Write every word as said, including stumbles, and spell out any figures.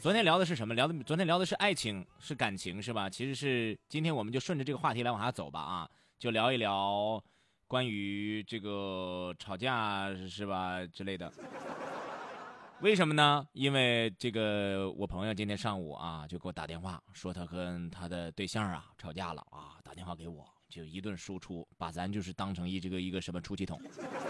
昨天聊的是什么？聊的昨天聊的是爱情，是感情，是吧？其实是今天我们就顺着这个话题来往下走吧啊，就聊一聊关于这个吵架是吧之类的。为什么呢？因为这个我朋友今天上午啊就给我打电话说他跟他的对象啊吵架了啊，打电话给我就一顿输出，把咱就是当成一这个一个什么出气筒。